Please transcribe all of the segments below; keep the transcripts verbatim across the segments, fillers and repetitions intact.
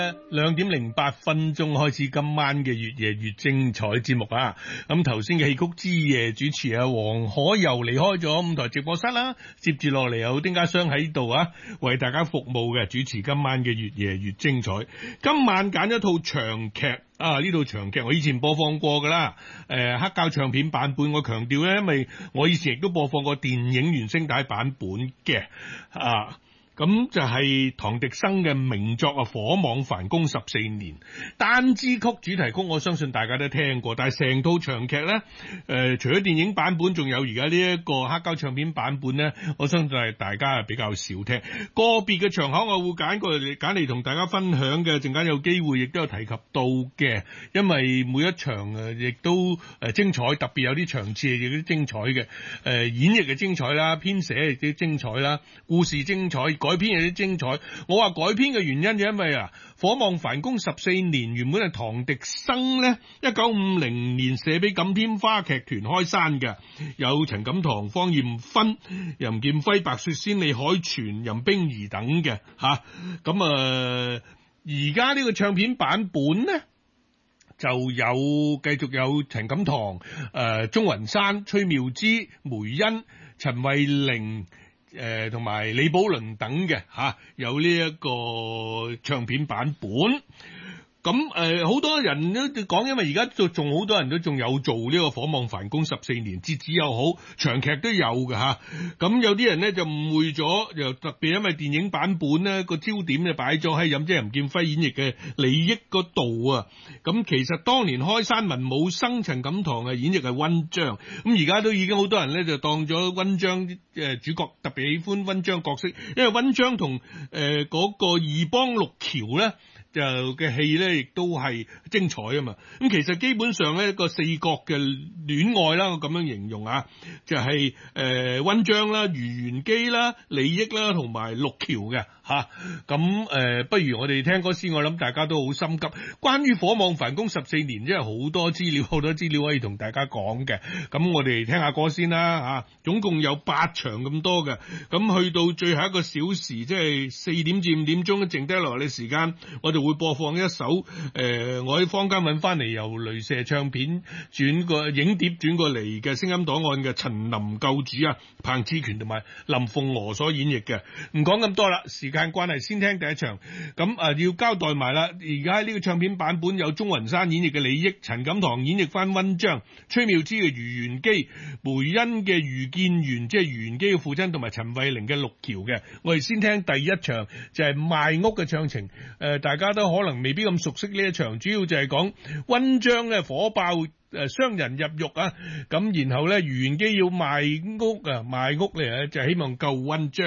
兩點零八分鐘開始今晚嘅越夜越精彩節目啊！咁頭先嘅戲曲之夜主持啊黃可又離開咗舞台直播室啦，接住落嚟有丁家雙喺度啊，為大家服務嘅主持今晚嘅越夜越精彩。今晚揀咗套長劇啊，呢套長劇我以前播放過噶啦，誒、呃、黑膠唱片版本我強調咧，因為我以前亦都播放過電影原聲帶版本嘅啊。咁就係唐滌生嘅名作啊，火網繁宮十四年單支曲主題曲，我相信大家都聽過，但係成套長劇呢，誒、呃，除咗電影版本，仲有而家呢一個黑膠唱片版本呢，我相信係大家係比較少聽。個別嘅場口我會揀過嚟揀嚟同大家分享嘅，陣間有機會亦都有提及到嘅，因為每一場誒亦都誒精彩，特別有啲場次亦都精彩嘅，誒、呃、演繹嘅精彩啦，編寫亦都精彩啦，故事精彩。改編有啲精彩，我話改編嘅原因就因為啊，《火網繁宮十四年》原本係唐滌生呢一九五零年寫俾錦天花劇團開山嘅，有陳錦棠、芳艷芬、任劍輝、白雪仙、李海泉、任冰兒等嘅吓，咁啊而家呢個唱片版本呢就有繼續有陳錦棠、誒鍾雲山、崔妙芝、梅欣、陳慧玲。誒同埋李寶倫等嘅嚇、啊，有呢一個唱片版本。咁誒好多人都講，因為而家就仲好多人都仲有做呢個火網繁宮十四年，折子又好，長劇都有嘅嚇。咁、啊、有啲人咧就誤會咗，又特別因為電影版本咧個焦點就擺咗喺任即係任劍輝演繹嘅李益嗰度啊。咁其實當年開山文武生陳錦棠嘅演繹係溫章，咁而家都已經好多人咧就當咗溫章誒主角，特別喜歡溫章角色，因為溫章同誒嗰個二幫六橋咧。就嘅戲咧，亦都係精彩啊嘛！咁其實基本上咧，一個四角嘅戀愛啦，我咁樣形容啊，就係誒溫章啦、余元基啦、李益啦，同埋六橋嘅嚇。咁、啊、誒、呃，不如我哋聽歌先，我諗大家都好心急。關於火網繁宮十四年，真係好多資料，好多資料可以同大家講嘅。咁我哋聽下歌先啦嚇、啊。總共有八場咁多嘅，咁去到最後一個小時，即係四點至五點鐘，剩低落嚟嘅時間，我哋會播放一首誒、呃，我喺坊間揾翻嚟由雷射唱片轉個影碟轉過嚟嘅聲音檔案嘅陳林救主啊，彭志權同埋林鳳娥所演繹嘅。唔講咁多啦，時間關係，先聽第一場。咁啊、呃，要交代埋啦。而家喺呢個唱片版本有鍾雲山演繹嘅李益，陳錦棠演繹翻溫章，崔妙芝嘅余元基，梅欣嘅余建元，即係余元基嘅父親，同埋陳慧玲嘅六橋嘅。我哋先聽第一場，就係、是、賣屋嘅唱情。誒、呃，大家都可能未必咁熟悉呢一場，主要就係講溫章咧火爆誒傷人入獄啊，咁然後咧余元基要賣屋啊，賣屋嚟就希望救溫章。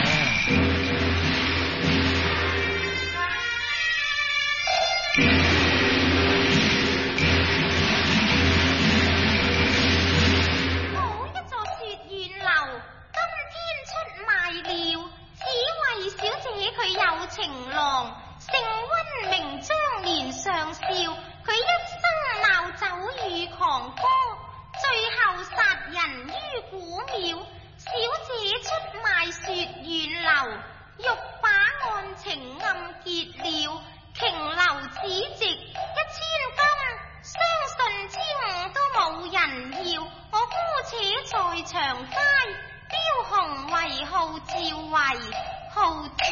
好一座雪苑樓，今天出賣了，此位小姐佢有情郎。姓溫名張年上少，佢一生鬧酒與狂歌，最後殺人於古廟。小姐出賣雪苑樓，欲把案情暗結了，瓊樓只值一千金，相信之五都冇人要。我姑且在長街標紅為號召為號召。